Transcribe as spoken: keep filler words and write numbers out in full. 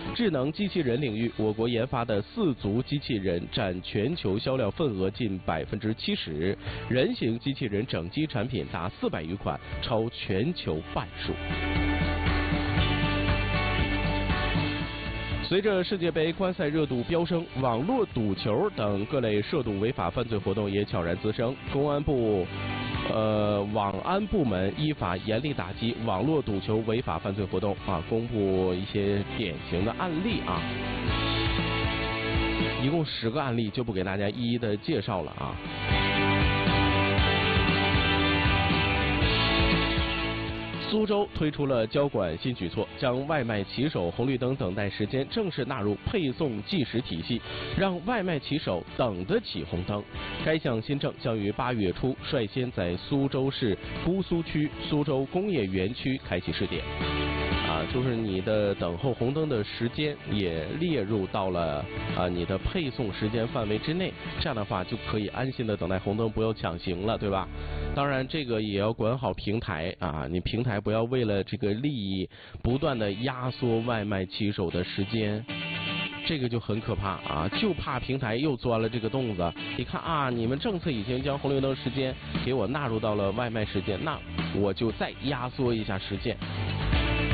智能机器人领域，我国研发的四足机器人占全球销量份额近百分之七十，人形机器人整机产品达四百余款，超全球半数。随着世界杯观赛热度飙升，网络赌球等各类涉赌违法犯罪活动也悄然滋生。公安部、呃网安部门依法严厉打击网络赌球违法犯罪活动啊，公布一些典型的案例啊，一共十个案例，就不给大家一一的介绍了啊。苏州推出了交管新举措，将外卖骑手红绿灯等待时间正式纳入配送计时体系，让外卖骑手等得起红灯。该项新政将于八月初率先在苏州市姑苏区苏州工业园区开启试点。啊，就是你的等候红灯的时间也列入到了啊你的配送时间范围之内，这样的话就可以安心的等待红灯，不要抢行了，对吧？当然，这个也要管好平台啊，你平台不要为了这个利益不断的压缩外卖骑手的时间。这个就很可怕啊！就怕平台又钻了这个洞子。你看啊，你们政策已经将红绿灯时间给我纳入到了外卖时间，那我就再压缩一下时间，